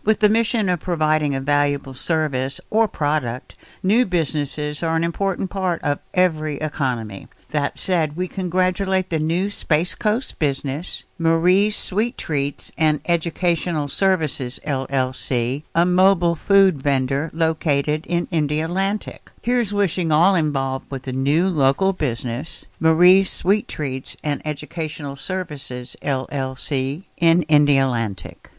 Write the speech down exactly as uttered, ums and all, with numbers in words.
With the mission of providing a valuable service or product, new businesses are an important part of every economy. That said, we congratulate the new Space Coast business, Marie's Sweet Treats and Educational Services, L L C, a mobile food vendor located in Indialantic. Here's wishing all involved with the new local business, Marie's Sweet Treats and Educational Services, L L C, in Indialantic.